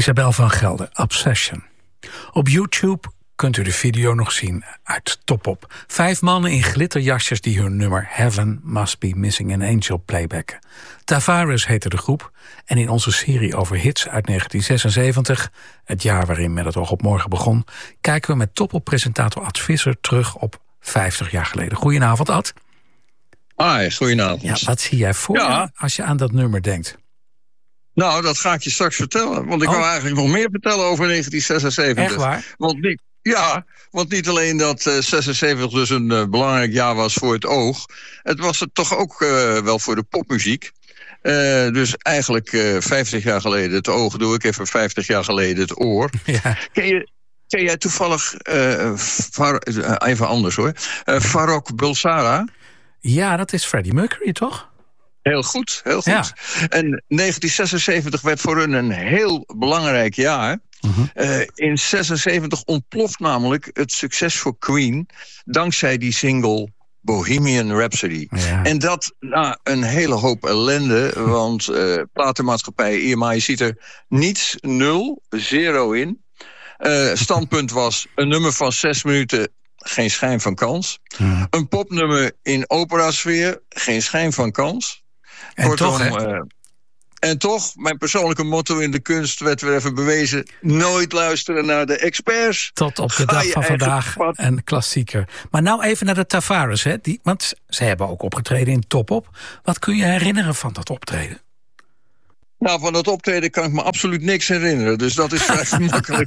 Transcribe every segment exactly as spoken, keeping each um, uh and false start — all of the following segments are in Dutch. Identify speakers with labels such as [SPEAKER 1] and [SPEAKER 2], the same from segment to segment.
[SPEAKER 1] Isabel van Gelder, Obsession. Op YouTube kunt u de video nog zien uit Top Op. Vijf mannen in glitterjasjes die hun nummer Heaven Must Be Missing an Angel playbacken. Tavares heette de groep. En in onze serie over hits uit negentien zesenzeventig... het jaar waarin Met het oog op morgen begon... kijken we met Top Op-presentator Ad Visser terug op vijftig jaar geleden. Goedenavond, Ad.
[SPEAKER 2] Hi, goedenavond.
[SPEAKER 1] Ja, wat zie jij voor
[SPEAKER 2] ja.
[SPEAKER 1] je als je aan dat nummer denkt?
[SPEAKER 2] Nou, dat ga ik je straks vertellen. Want ik
[SPEAKER 1] oh.
[SPEAKER 2] wou eigenlijk nog meer vertellen over negentien zesenzeventig.
[SPEAKER 1] Echt waar?
[SPEAKER 2] Want niet, ja, want niet alleen dat uh, zesenzeventig dus een uh, belangrijk jaar was voor het oog. Het was het toch ook uh, wel voor de popmuziek. Uh, dus eigenlijk uh, vijftig jaar geleden het oog, doe ik even vijftig jaar geleden het oor. Ja. Ken je... Ken jij toevallig, uh, Far- uh, even anders hoor, uh, Farrokh Bulsara?
[SPEAKER 1] Ja, dat is Freddie Mercury, toch?
[SPEAKER 2] Heel goed, heel goed. Ja. En negentien zesenzeventig werd voor hun een heel belangrijk jaar. Uh-huh. Uh, in zesenzeventig ontploft namelijk het succes voor Queen dankzij die single Bohemian Rhapsody. Ja. En dat na een hele hoop ellende, want uh, platenmaatschappij E M I ziet er niets, nul, zero in. Uh, standpunt was een nummer van zes minuten, geen schijn van kans. Hmm. Een popnummer in operasfeer, geen schijn van kans.
[SPEAKER 1] En Kortom, toch, hè? Uh,
[SPEAKER 2] en toch, mijn persoonlijke motto in de kunst werd weer even bewezen: nooit luisteren naar de experts.
[SPEAKER 1] Tot op de dag van vandaag pad. Een klassieker. Maar nou even naar de Tavares, hè? Die, want ze hebben ook opgetreden in Top Op. Wat kun je herinneren van dat optreden?
[SPEAKER 2] Nou, van dat optreden kan ik me absoluut niks herinneren. Dus dat is vrij makkelijk.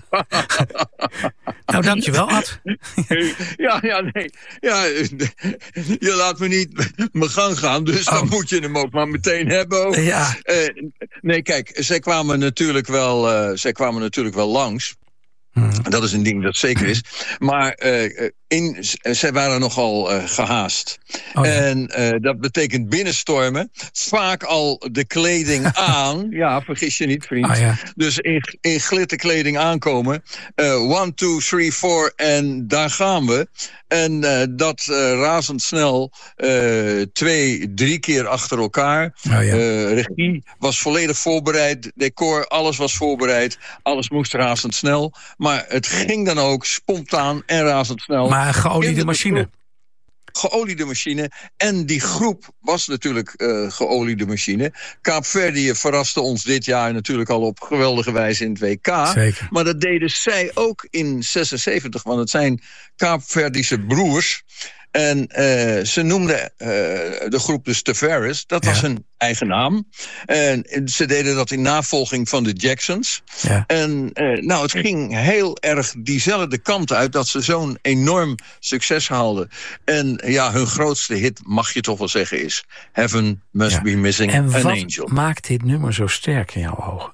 [SPEAKER 1] Nou, dankjewel, Ad.
[SPEAKER 2] ja, ja, nee. Ja, je laat me niet mijn gang gaan. Dus oh. dan moet je hem ook maar meteen hebben. Ook.
[SPEAKER 1] Ja.
[SPEAKER 2] Uh, nee, kijk, zij kwamen natuurlijk wel, uh, zij kwamen natuurlijk wel langs. Hmm. Dat is een ding dat zeker is. Maar uh, in, zij waren nogal uh, gehaast. Oh, ja. En uh, dat betekent binnenstormen. Vaak al de kleding aan. Ja, vergis je niet, vriend. Oh, ja. Dus in, in glitterkleding aankomen. Uh, one, two, three, four. En daar gaan we. En uh, dat uh, razendsnel. Uh, twee, drie keer achter elkaar. Oh, ja. uh, regie was volledig voorbereid. Decor, alles was voorbereid. Alles moest razendsnel. Maar het ging dan ook spontaan en razendsnel.
[SPEAKER 1] Maar een geoliede machine.
[SPEAKER 2] Geoliede machine. En die groep was natuurlijk uh, geoliede machine. Kaapverdië verraste ons dit jaar natuurlijk al op geweldige wijze in het W K.
[SPEAKER 1] Zeker.
[SPEAKER 2] Maar dat deden zij ook in zesenzeventig. Want het zijn Kaapverdische broers. En uh, ze noemden uh, de groep dus Tavares. Dat was ja. hun eigen naam. En ze deden dat in navolging van de Jacksons. Ja. En uh, nou, het ging heel erg diezelfde kant uit, dat ze zo'n enorm succes haalden. En ja, hun grootste hit, mag je toch wel zeggen, is Heaven Must ja. Be Missing
[SPEAKER 1] an
[SPEAKER 2] Angel.
[SPEAKER 1] En wat maakt dit nummer zo sterk in jouw ogen?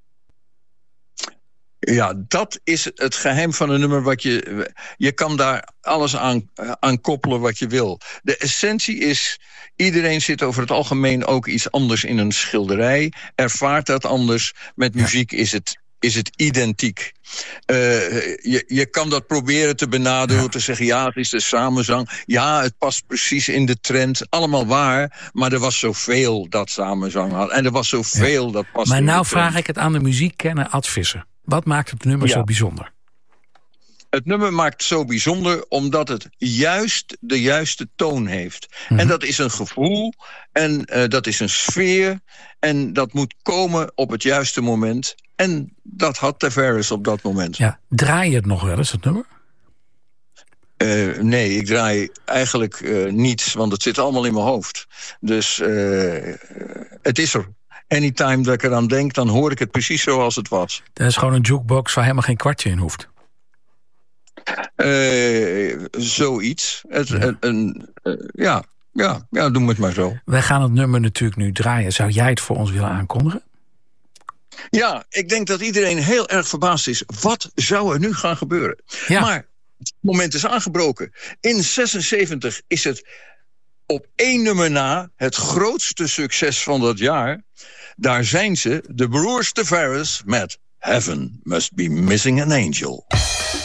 [SPEAKER 2] Ja, dat is het geheim van een nummer. Wat je, je kan daar alles aan, aan koppelen wat je wil. De essentie is, iedereen zit over het algemeen ook iets anders in een schilderij. Ervaart dat anders. Met muziek is het, is het identiek. Uh, je, je kan dat proberen te benaderen, ja. te zeggen, ja, het is de samenzang. Ja, het past precies in de trend. Allemaal waar, maar er was zoveel dat samenzang had. En er was zoveel ja. dat past
[SPEAKER 1] maar
[SPEAKER 2] in
[SPEAKER 1] nou
[SPEAKER 2] de trend.
[SPEAKER 1] vraag ik het aan de muziekkenner Ad Visser. Wat maakt het nummer ja. zo bijzonder?
[SPEAKER 2] Het nummer maakt zo bijzonder omdat het juist de juiste toon heeft. Mm-hmm. En dat is een gevoel en uh, dat is een sfeer. En dat moet komen op het juiste moment. En dat had Tavares op dat moment. Ja.
[SPEAKER 1] Draai je het nog wel eens, het nummer?
[SPEAKER 2] Uh, nee, ik draai eigenlijk uh, niets, want het zit allemaal in mijn hoofd. Dus uh, het is er. Anytime dat ik eraan denk, dan hoor ik het precies zoals het was.
[SPEAKER 1] Dat is gewoon een jukebox waar helemaal geen kwartje in hoeft.
[SPEAKER 2] Uh, zoiets. Het, ja. Een, een, uh, ja, ja, ja, doen we het maar zo.
[SPEAKER 1] Wij gaan het nummer natuurlijk nu draaien. Zou jij het voor ons willen aankondigen?
[SPEAKER 2] Ja, ik denk dat iedereen heel erg verbaasd is. Wat zou er nu gaan gebeuren? Ja. Maar het moment is aangebroken. In zesenzeventig is het op één nummer na het grootste succes van dat jaar. Daar zijn ze, de broers Tavares met Heaven Must Be Missing an Angel.